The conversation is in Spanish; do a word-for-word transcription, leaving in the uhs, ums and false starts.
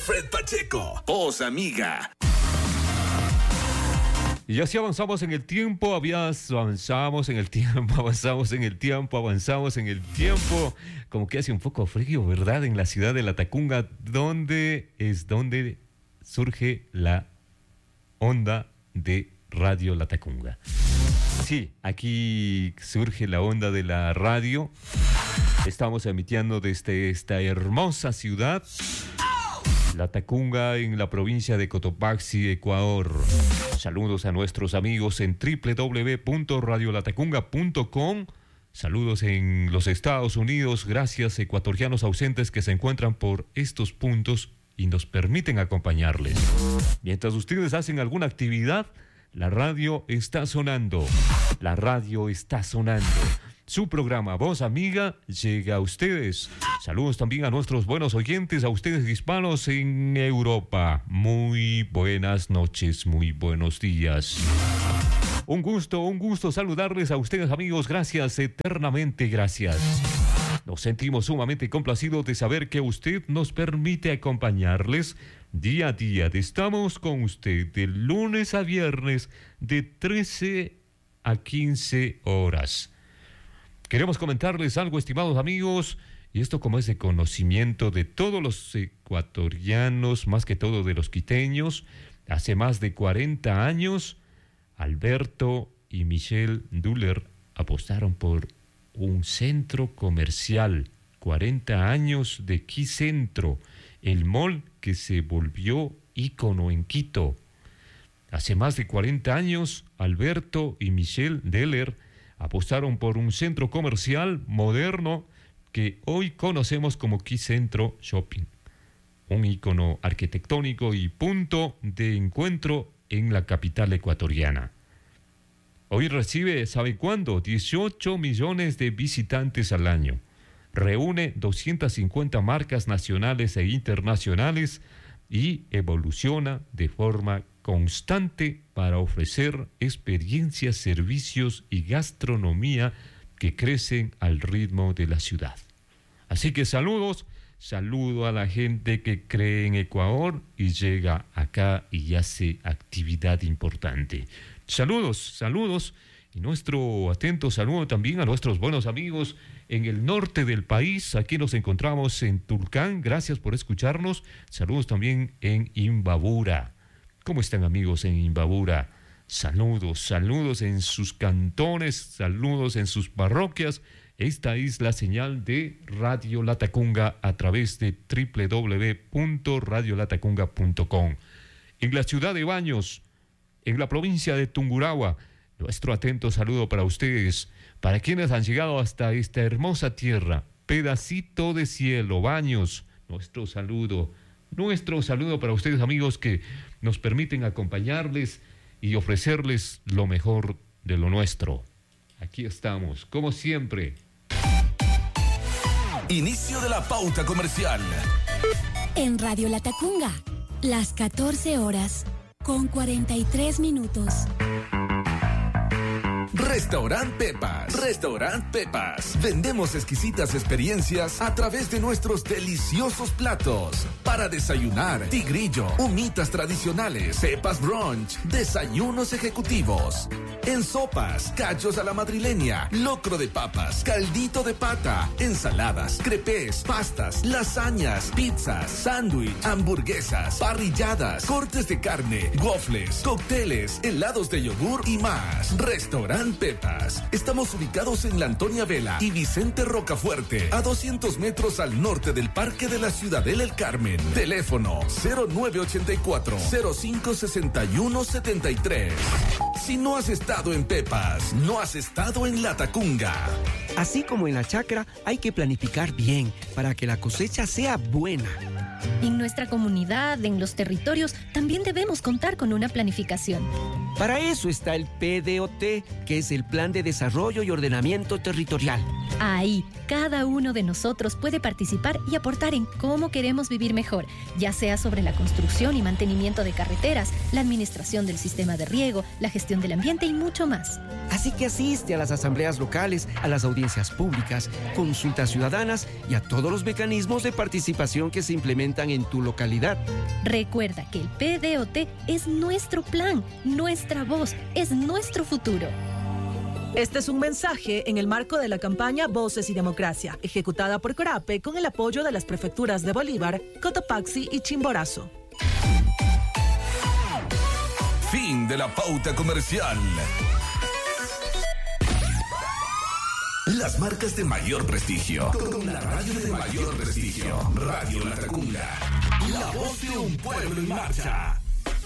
Fred Pacheco. Voz amiga. Y así avanzamos en el tiempo, habías, avanzamos en el tiempo, avanzamos en el tiempo, avanzamos en el tiempo. Como que hace un poco frío, ¿verdad? En la ciudad de Latacunga, donde es donde surge la onda de Radio Latacunga. Sí, aquí surge la onda de la radio. Estamos emitiendo desde esta hermosa ciudad, Latacunga, en la provincia de Cotopaxi, Ecuador. Saludos a nuestros amigos en doble u doble u doble u punto radio latacunga punto com. Saludos en los Estados Unidos. Gracias, ecuatorianos ausentes que se encuentran por estos puntos y nos permiten acompañarles. Mientras ustedes hacen alguna actividad, la radio está sonando. La radio está sonando. Su programa Voz Amiga llega a ustedes. Saludos también a nuestros buenos oyentes, a ustedes hispanos en Europa. Muy buenas noches, muy buenos días. Un gusto, un gusto saludarles a ustedes, amigos. Gracias, eternamente gracias. Nos sentimos sumamente complacidos de saber que usted nos permite acompañarles día a día. Estamos con usted de lunes a viernes de trece a quince horas. Queremos comentarles algo, estimados amigos, y esto como es de conocimiento de todos los ecuatorianos, más que todo de los quiteños. Hace más de cuarenta años, Alberto y Michelle Duller apostaron por un centro comercial. cuarenta años de Quicentro, el mall que se volvió ícono en Quito. Hace más de cuarenta años, Alberto y Michelle Duller apostaron por un centro comercial moderno que hoy conocemos como Quicentro Shopping, un ícono arquitectónico y punto de encuentro en la capital ecuatoriana. Hoy recibe, ¿sabe cuándo? dieciocho millones de visitantes al año. Reúne doscientas cincuenta marcas nacionales e internacionales y evoluciona de forma constante para ofrecer experiencias, servicios y gastronomía que crecen al ritmo de la ciudad. Así que saludos, saludo a la gente que cree en Ecuador y llega acá y hace actividad importante. Saludos, saludos, y nuestro atento saludo también a nuestros buenos amigos en el norte del país. Aquí nos encontramos en Tulcán, gracias por escucharnos. Saludos también en Imbabura. ¿Cómo están, amigos en Imbabura? Saludos, saludos en sus cantones, saludos en sus parroquias. Esta es la señal de Radio Latacunga a través de doble u doble u doble u punto radio latacunga punto com. En la ciudad de Baños, en la provincia de Tungurahua, nuestro atento saludo para ustedes, para quienes han llegado hasta esta hermosa tierra, pedacito de cielo, Baños, nuestro saludo. Nuestro saludo para ustedes, amigos, que nos permiten acompañarles y ofrecerles lo mejor de lo nuestro. Aquí estamos, como siempre. Inicio de la pauta comercial. En Radio Latacunga, las catorce horas con cuarenta y tres minutos. Restaurant Pepas. Restaurant Pepas. Vendemos exquisitas experiencias a través de nuestros deliciosos platos. Para desayunar, tigrillo, humitas tradicionales, pepas brunch, desayunos ejecutivos. En sopas, cachos a la madrileña, locro de papas, caldito de pata, ensaladas, crepes, pastas, lasañas, pizzas, sándwich, hamburguesas, parrilladas, cortes de carne, waffles, cócteles, helados de yogur y más. Restaurant Pepas. Estamos ubicados en la Antonia Vela y Vicente Rocafuerte, a doscientos metros al norte del Parque de la Ciudadela El Carmen. Teléfono cero nueve ochenta y cuatro, cero cinco sesenta y uno setenta y tres. Si no has estado en Pepas, no has estado en Latacunga. Así como en la chacra, hay que planificar bien para que la cosecha sea buena. En nuestra comunidad, en los territorios, también debemos contar con una planificación. Para eso está el P D O T, que es el Plan de Desarrollo y Ordenamiento Territorial. Ahí, cada uno de nosotros puede participar y aportar en cómo queremos vivir mejor, ya sea sobre la construcción y mantenimiento de carreteras, la administración del sistema de riego, la gestión del ambiente y mucho más. Así que asiste a las asambleas locales, a las audiencias públicas, consultas ciudadanas y a todos los mecanismos de participación que se implementan implementan en tu localidad. Recuerda que el P D O T es nuestro plan, nuestra voz, es nuestro futuro. Este es un mensaje en el marco de la campaña Voces y Democracia, ejecutada por Corape con el apoyo de las prefecturas de Bolívar, Cotopaxi y Chimborazo. Fin de la pauta comercial. Las marcas de mayor prestigio. Con la radio de mayor prestigio. Radio Latacunga. La voz de un pueblo en marcha.